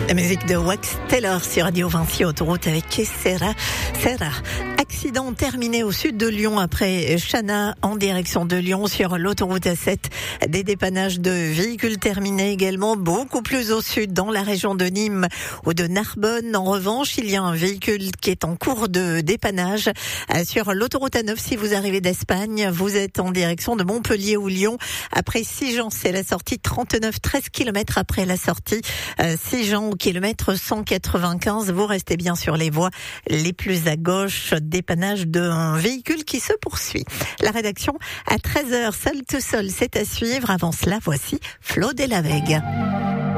La musique de Wax Taylor sur Radio Vinci, autoroute avec Serra. Accident terminé au sud de Lyon après Chana en direction de Lyon sur l'autoroute A7. Des dépannages de véhicules terminés également beaucoup plus au sud dans la région de Nîmes ou de Narbonne. En revanche, il y a un véhicule qui est en cours de dépannage sur l'autoroute A9. Si vous arrivez d'Espagne, vous êtes en direction de Montpellier ou Lyon. Après Sigean, c'est la sortie 39, 13 km après la sortie. Sigean au kilomètre 195. Vous restez bien sur les voies les plus à gauche. Dépannage d'un véhicule qui se poursuit. La rédaction à 13h, Sol to Sol, c'est à suivre. Avant cela, voici Flo Delaveg.